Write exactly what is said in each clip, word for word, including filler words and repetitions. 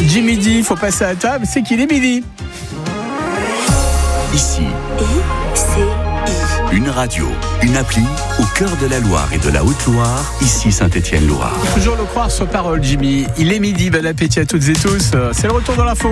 Jimmy D, il faut passer à table, c'est qu'il est midi. Ici, I C I. une radio, une appli au cœur de la Loire et de la Haute-Loire, ici Saint-Étienne-Loire. Il faut toujours le croire sur parole, Jimmy. Il est midi, bon appétit à toutes et tous. C'est le retour dans l'info.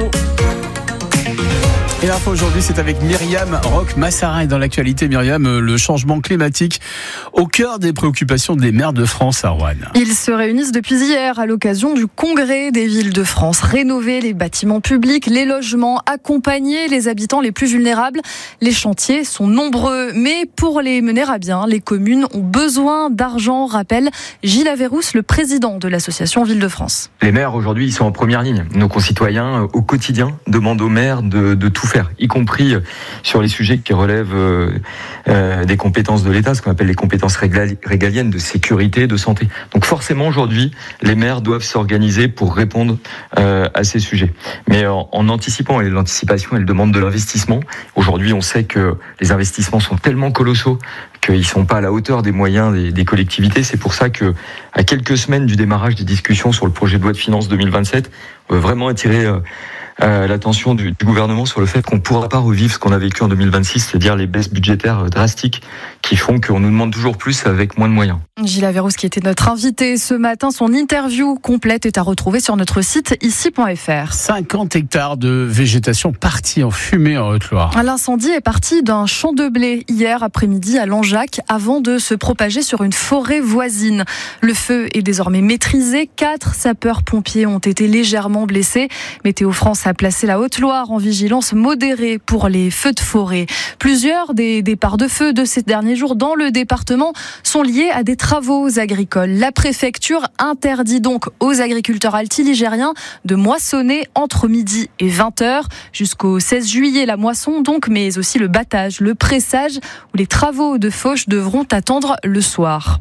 Et l'info aujourd'hui, c'est avec Myriam Roch-Massarin. Et dans l'actualité, Myriam, le changement climatique au cœur des préoccupations des maires de France à Roanne. Ils se réunissent depuis hier à l'occasion du congrès des villes de France. Rénover les bâtiments publics, les logements, accompagner les habitants les plus vulnérables. Les chantiers sont nombreux, mais pour les mener à bien, les communes ont besoin d'argent, rappelle Gilles Averrousse, le président de l'association Ville de France. Les maires aujourd'hui, ils sont en première ligne. Nos concitoyens, au quotidien, demandent aux maires de, de tout faire, y compris sur les sujets qui relèvent euh, euh, des compétences de l'État, ce qu'on appelle les compétences régaliennes de sécurité, de santé. Donc forcément aujourd'hui, les maires doivent s'organiser pour répondre euh, à ces sujets. Mais en, en anticipant, et l'anticipation, elle demande de l'investissement. Aujourd'hui, on sait que les investissements sont tellement colossaux qu'ils ne sont pas à la hauteur des moyens des, des collectivités. C'est pour ça que, à quelques semaines du démarrage des discussions sur le projet de loi de finances deux mille vingt-sept, on veut vraiment attirer euh, Euh, l'attention du, du gouvernement sur le fait qu'on ne pourra pas revivre ce qu'on a vécu en deux mille vingt-six, c'est-à-dire les baisses budgétaires drastiques qui font qu'on nous demande toujours plus avec moins de moyens. Gilles Averrousse qui était notre invité ce matin, son interview complète est à retrouver sur notre site ici point f r. cinquante hectares de végétation partis en fumée en Haute-Loire. L'incendie est parti d'un champ de blé hier après-midi à Langeac avant de se propager sur une forêt voisine. Le feu est désormais maîtrisé. Quatre sapeurs-pompiers ont été légèrement blessés. Météo France a placé la Haute-Loire en vigilance modérée pour les feux de forêt. Plusieurs des départs de feu de ces derniers jours dans le département sont liés à des travaux agricoles. La préfecture interdit donc aux agriculteurs altiligériens de moissonner entre midi et vingt heures. Jusqu'au seize juillet, la moisson donc, mais aussi le battage, le pressage où les travaux de fauche devront attendre le soir.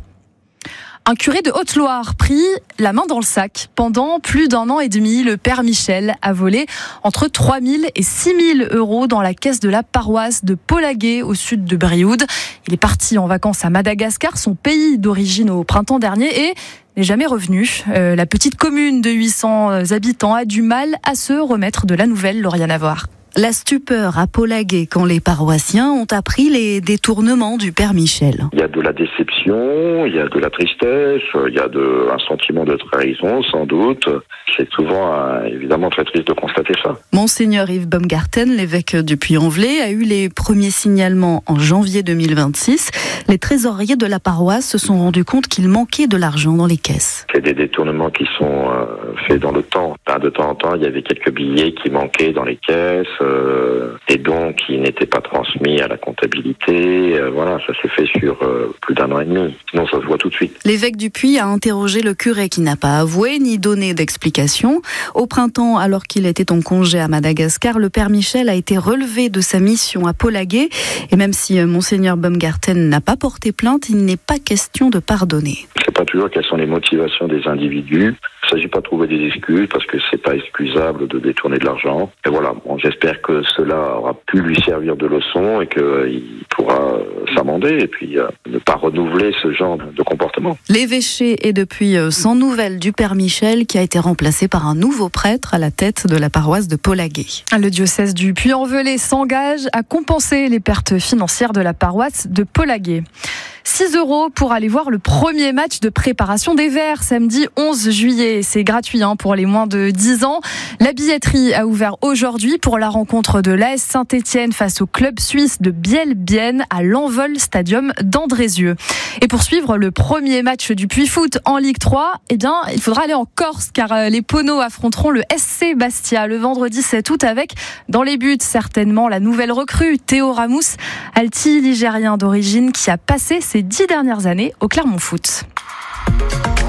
Un curé de Haute-Loire pris la main dans le sac. Pendant plus d'un an et demi, le père Michel a volé entre trois mille et six mille euros dans la caisse de la paroisse de Polaguet au sud de Brioude. Il est parti en vacances à Madagascar, son pays d'origine, au printemps dernier, et n'est jamais revenu. Euh, la petite commune de huit cents habitants a du mal à se remettre de la nouvelle. Lauriane Avoir. La stupeur à Polaguet quand les paroissiens ont appris les détournements du père Michel. Il y a de la déception, il y a de la tristesse, il y a de, un sentiment de trahison sans doute. C'est souvent euh, évidemment très triste de constater ça. Monseigneur Yves Baumgarten, l'évêque du Puy-en-Velay, a eu les premiers signalements en janvier deux mille vingt-six. Les trésoriers de la paroisse se sont rendus compte qu'il manquait de l'argent dans les caisses. C'est des détournements qui sont euh, faits dans le temps. De temps en temps, il y avait quelques billets qui manquaient dans les caisses. Euh, et donc qui n'étaient pas transmis à la comptabilité. Euh, voilà, ça s'est fait sur euh, plus d'un an et demi. Sinon, ça se voit tout de suite. L'évêque du Puy a interrogé le curé qui n'a pas avoué ni donné d'explication. Au printemps, alors qu'il était en congé à Madagascar, le père Michel a été relevé de sa mission à Polaguet. Et même si Monseigneur Baumgarten n'a pas porté plainte, il n'est pas question de pardonner. Je ne sais pas toujours quelles sont les motivations des individus. Il ne s'agit pas de trouver des excuses parce que c'est pas excusable de détourner de l'argent. Et voilà, bon, j'espère que cela aura pu lui servir de leçon et qu'il pourra s'amender et puis euh, ne pas renouveler ce genre de comportement. L'évêché est depuis sans nouvelles du père Michel qui a été remplacé par un nouveau prêtre à la tête de la paroisse de Polaguet. Le diocèse du Puy-en-Velay s'engage à compenser les pertes financières de la paroisse de Polaguet. six euros pour aller voir le premier match de préparation des Verts samedi onze juillet. C'est gratuit hein, pour les moins de dix ans. La billetterie a ouvert aujourd'hui pour la rencontre de l'A S Saint-Étienne face au club suisse de Biel-Bienne à l'Envol Stadium d'Andrézieux. Et pour suivre le premier match du Puy-Foot en Ligue trois, eh bien, il faudra aller en Corse car les Poneaux affronteront le S C Bastia le vendredi sept août avec, dans les buts, certainement la nouvelle recrue Théo Ramous, alti-ligérien d'origine qui a passé ses dix dernières années au Clermont Foot.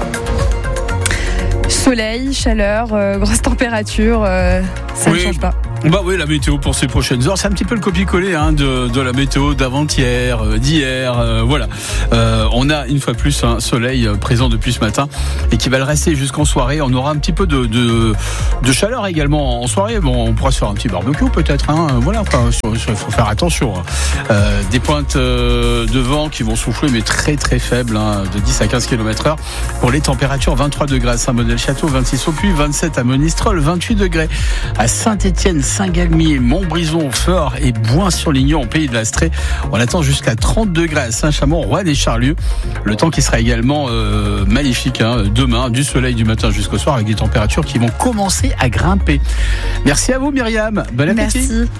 Soleil, chaleur, euh, grosse température, euh, ça oui. ne change pas. Bah oui, la météo pour ces prochaines heures, c'est un petit peu le copier-coller hein, de, de la météo d'avant-hier, euh, d'hier. Euh, voilà, euh, on a une fois plus un soleil présent depuis ce matin et qui va le rester jusqu'en soirée. On aura un petit peu de, de, de chaleur également en soirée. Bon, on pourra se faire un petit barbecue peut-être. Hein, voilà, il faut faire attention. Euh, des pointes de vent qui vont souffler, mais très très faibles, hein, de dix à quinze kilomètres heure. Pour les températures, vingt-trois degrés à Saint-Modèle-Château, vingt-six au Puy, vingt-sept à Monistrol, vingt-huit degrés à Saint-Étienne, Saint-Galmier, Montbrison, Feurs et Boin-sur-Lignon, au Pays de l'Astrée. On attend jusqu'à trente degrés à Saint-Chamond, Roanne et Charlieu. Le temps qui sera également euh, magnifique hein, demain, du soleil du matin jusqu'au soir avec des températures qui vont commencer à grimper. Merci à vous Myriam, bon appétit. Merci.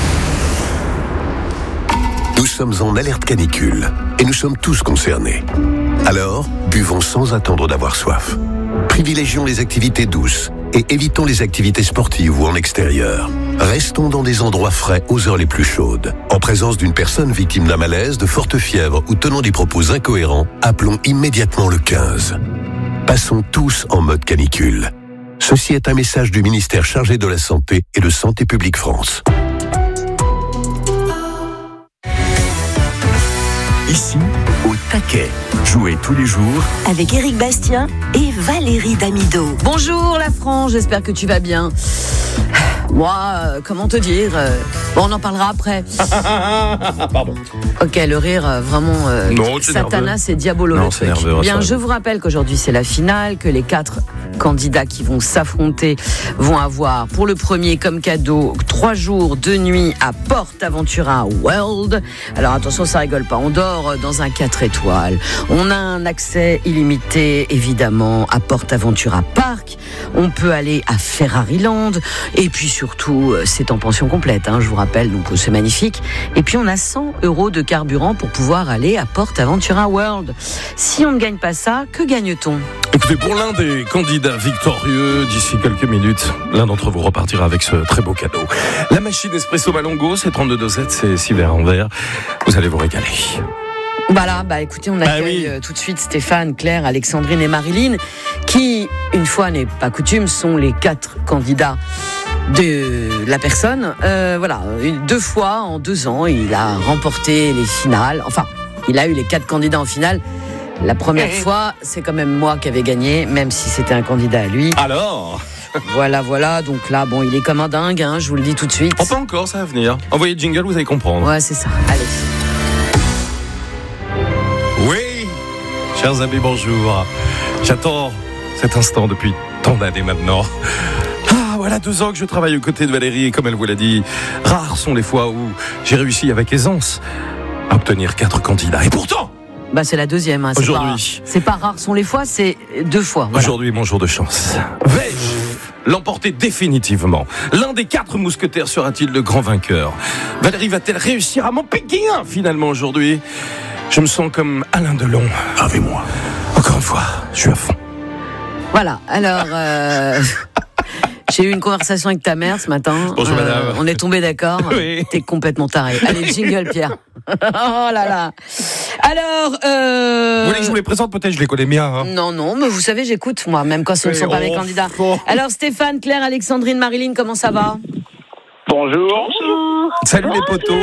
Nous sommes en alerte canicule et nous sommes tous concernés. Alors, buvons sans attendre d'avoir soif. Privilégions les activités douces et évitons les activités sportives ou en extérieur. Restons dans des endroits frais aux heures les plus chaudes. En présence d'une personne victime d'un malaise, de forte fièvre ou tenant des propos incohérents, appelons immédiatement le quinze. Passons tous en mode canicule. Ceci est un message du ministère chargé de la Santé et de Santé publique France. Ici, au taquet. Jouez tous les jours Avec Éric Bastien et Valérie Damido. Bonjour la France, j'espère que tu vas bien. Moi, euh, comment te dire euh, Bon, on en parlera après. Pardon. Ok, le rire, euh, vraiment, euh, non, c'est Satanas nerveux. et Diabolo. Non, le c'est truc. nerveux, Bien, ça. je vous rappelle qu'aujourd'hui c'est la finale, que les quatre candidats qui vont s'affronter vont avoir pour le premier comme cadeau trois jours, deux nuits à PortAventura World. Alors attention, ça rigole pas. On dort dans un quatre étoiles. On a un accès illimité, évidemment, à PortAventura Park. On peut aller à Ferrariland. Et puis surtout, c'est en pension complète, hein, je vous rappelle, donc c'est magnifique. Et puis on a cent euros de carburant pour pouvoir aller à PortAventura World. Si on ne gagne pas ça, que gagne-t-on ? Écoutez, pour l'un des candidats victorieux, d'ici quelques minutes, l'un d'entre vous repartira avec ce très beau cadeau. La machine Espresso Malongo, c'est trente-deux dosettes, c'est six verres en verre. Vous allez vous régaler. Voilà, bah écoutez, on accueille Ah oui. tout de suite Stéphane, Claire, Alexandrine et Marilyn, qui, une fois n'est pas coutume, sont les quatre candidats de la personne. Euh, voilà, une- deux fois en deux ans, il a remporté les finales. Enfin, il a eu les quatre candidats en finale. La première fois, c'est quand même moi qui avais gagné, même si c'était un candidat à lui. Alors, Voilà, voilà. Donc là, bon, il est comme un dingue, hein, je vous le dis tout de suite. on peut encore, ça va venir. Envoyez le jingle, vous allez comprendre. Ouais, c'est ça. Allez. Oui, chers amis, bonjour. J'attends cet instant depuis tant d'années maintenant. Ah, voilà deux ans que je travaille aux côtés de Valérie et comme elle vous l'a dit, rares sont les fois où j'ai réussi avec aisance à obtenir quatre candidats. Et pourtant, Bah, c'est la deuxième. Hein. C'est Aujourd'hui. pas, c'est pas rare sont les fois, c'est deux fois. Voilà. aujourd'hui est mon jour de chance. Vais-je l'emporter définitivement? L'un des quatre mousquetaires sera-t-il le grand vainqueur? Valérie va-t-elle réussir à m'en piquer un finalement aujourd'hui? Je me sens comme Alain Delon. Avec moi. Encore une fois, je suis à fond. Voilà, alors euh, j'ai eu une conversation avec ta mère ce matin. Bonjour, madame. On est tombé d'accord. Oui. T'es complètement taré. Allez, jingle Pierre. Oh là là. Alors, euh... Vous voulez que je vous les présente? Peut-être je les connais bien. Hein. non, non, mais vous savez, j'écoute moi, même quand ce ne Oui, sont pas oh, mes candidats. oh. Alors Stéphane, Claire, Alexandrine, Marilyn, comment ça va? Bonjour. Salut les potos.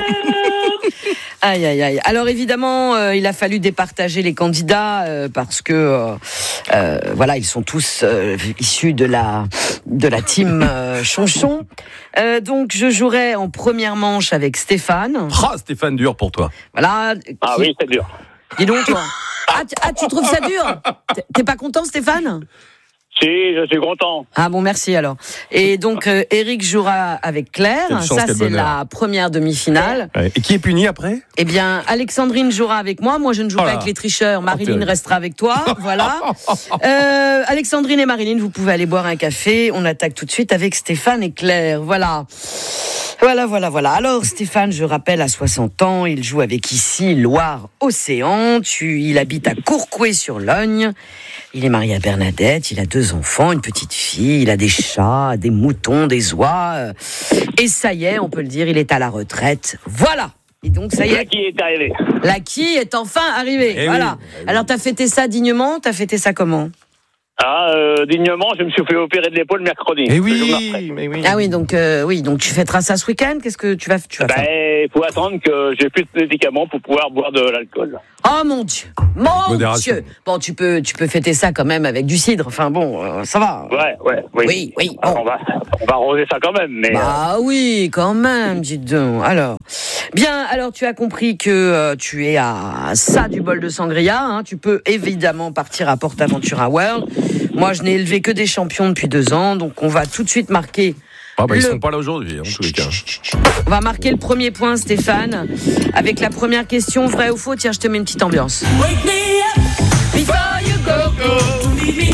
Aïe, aïe, aïe. Alors évidemment, euh, il a fallu départager les candidats euh, parce que euh, euh, voilà, ils sont tous euh, issus de la de la team euh, Chonchon. Euh, donc je jouerai en première manche avec Stéphane. Ah, Stéphane, dur pour toi. Voilà. Ah Qui- oui, c'est dur. Dis donc toi. Ah, tu- ah, tu trouves ça dur? T'es- T'es pas content, Stéphane? Si, je suis content. Ah bon, merci alors. Et donc euh, Eric jouera avec Claire. Quelle chance, Ça quel c'est bonheur. la première demi-finale. Ouais. Et qui est puni après? Eh bien, Alexandrine jouera avec moi. Moi, je ne joue Oh pas là. avec les tricheurs. Marilyn terrible. restera avec toi. Voilà. Euh, Alexandrine et Marilyn, vous pouvez aller boire un café. On attaque tout de suite avec Stéphane et Claire. Voilà. Voilà, voilà, voilà. Alors, Stéphane, je rappelle, à soixante ans, il joue avec ici Loire-Océan. Tu, il habite à Courcouët-sur-Logne. Il est marié à Bernadette. Il a deux enfants, une petite fille. Il a des chats, des moutons, des oies. euh, Et ça y est, on peut le dire, il est à la retraite. Voilà. Et donc, ça y Là est. qui est arrivé. La qui est enfin arrivée. Eh voilà. oui. Alors, t'as fêté ça dignement? T'as fêté ça comment? Ah, euh, dignement, je me suis fait opérer de l'épaule mercredi. Eh oui, mais oui. Ah oui, donc euh, oui, donc tu fêteras ça ce week-end. Qu'est-ce que tu vas, tu vas Ben, faire? il faut attendre que j'ai plus de médicaments pour pouvoir boire de l'alcool. Oh mon Dieu, mon Modération. Dieu. Bon, tu peux, tu peux fêter ça quand même avec du cidre. Enfin bon, euh, ça va. Ouais, ouais, oui. Oui, oui. Ah, Bon. on va, on va arroser ça quand même, mais. Bah oui, quand même, dis donc. Alors, bien, alors tu as compris que euh, tu es à ça du bol de sangria. Hein. Tu peux évidemment partir à PortAventura World. Moi, je n'ai élevé que des champions depuis deux ans, donc on va tout de suite marquer. Ah bah, le... ils sont pas là aujourd'hui, en tous les cas. On va marquer le premier point, Stéphane, avec la première question, vrai ou faux. Tiens, je te mets une petite ambiance. Wake me up before you go, go.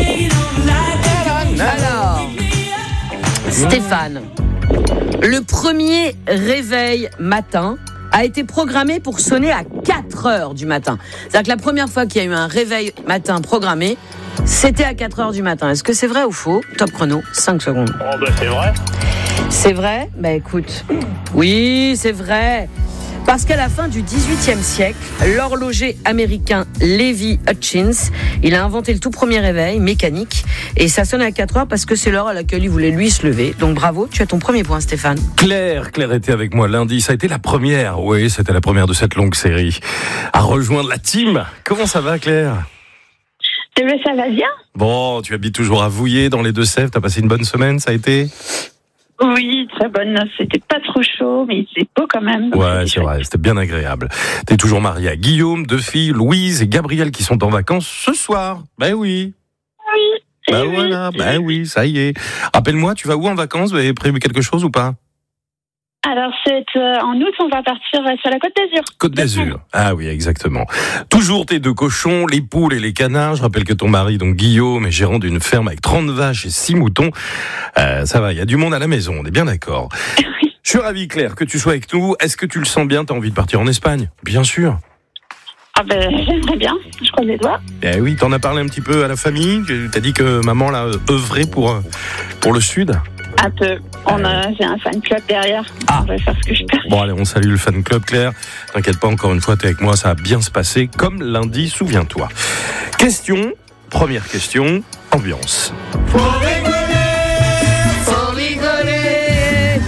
Alors, Stéphane, le premier réveil matin a été programmé pour sonner à quatre heures du matin. C'est-à-dire que la première fois qu'il y a eu un réveil matin programmé, c'était à quatre heures du matin. Est-ce que c'est vrai ou faux? Top chrono, cinq secondes. Oh, ben, c'est vrai. C'est vrai? Bah écoute, oui, c'est vrai. Parce qu'à la fin du dix-huitième siècle, l'horloger américain Levi Hutchins, il a inventé le tout premier réveil mécanique et ça sonne à quatre heures parce que c'est l'heure à laquelle il voulait lui se lever. Donc bravo, tu as ton premier point, Stéphane. Claire, Claire était avec moi lundi. Ça a été la première, oui, c'était la première de cette longue série. À rejoindre la team. Comment ça va, Claire? Eh bien, ça va bien. Bon, tu habites toujours à Vouillé, dans les Deux-Sèvres. T'as passé une bonne semaine, ça a été? Oui, très bonne. C'était pas trop chaud, mais c'est beau quand même. Ouais, c'est vrai, c'était bien agréable. T'es toujours mariée à Guillaume, deux filles, Louise et Gabriel qui sont en vacances ce soir. Ben oui. Oui. Ben oui, voilà, oui. ben oui, ça y est. Rappelle-moi, tu vas où en vacances? Vous avez prévu quelque chose ou pas? Alors, c'est euh, en août, on va partir euh, sur la Côte d'Azur. Côte d'Azur. Ah oui, exactement. Toujours tes deux cochons, les poules et les canards. Je rappelle que ton mari, donc Guillaume, est gérant d'une ferme avec trente vaches et six moutons. Euh, ça va, il y a du monde à la maison, on est bien d'accord. Oui. Je suis ravi, Claire, que tu sois avec nous. Est-ce que tu le sens bien? T'as envie de partir en Espagne? Bien sûr. Ah ben, j'aimerais bien. Je croise les doigts. Eh oui, t'en as parlé un petit peu à la famille. T'as dit que maman l'a œuvré pour, pour le Sud. Un peu. On a, j'ai un fan club derrière. Ah. On va faire ce que je peux. Bon, allez, on salue le fan club, Claire. T'inquiète pas, encore une fois, t'es avec moi, ça va bien se passer, comme lundi, souviens-toi. Question, première question, ambiance. Faut rigoler, faut rigoler.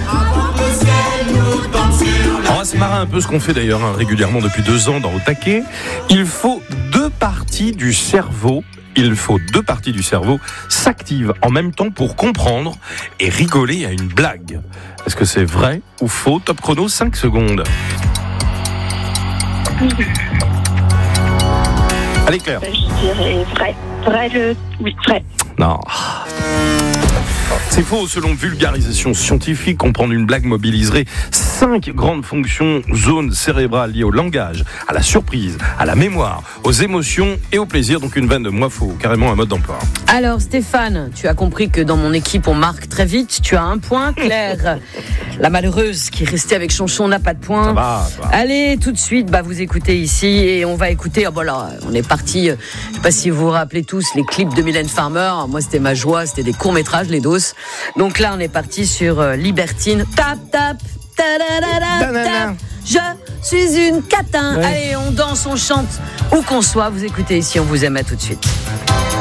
On va se marrer un peu, ce qu'on fait d'ailleurs hein, régulièrement depuis deux ans dans Au Taquet. Il faut deux parties du cerveau Il faut deux parties du cerveau s'activent en même temps pour comprendre et rigoler à une blague. Est-ce que c'est vrai ou faux? Top chrono, cinq secondes. Allez Claire. Je dirais vrai. Vrai le... Oui, vrai. Non. C'est faux, selon vulgarisation scientifique, comprendre une blague mobiliserait cinq grandes fonctions, zones cérébrales liées au langage, à la surprise, à la mémoire, aux émotions et au plaisir. Donc une vanne de moi, faut carrément un mode d'emploi. Alors Stéphane, tu as compris que dans mon équipe on marque très vite. Tu as un point, Claire. La malheureuse qui est restée avec Chonchon n'a pas de point. Ça va, ça va. Allez, tout de suite, bah vous écoutez ici et on va écouter. Oh, voilà, on est parti. Je sais pas si vous vous rappelez tous les clips de Mylène Farmer. Moi, c'était ma joie, c'était des courts métrages, les doses. Donc là, on est parti sur euh, Libertine. Tap tap, ta-da-da-da, tap. Je suis une catin. Ouais. Allez, on danse, on chante où qu'on soit. Vous écoutez ici, on vous aime à tout de suite.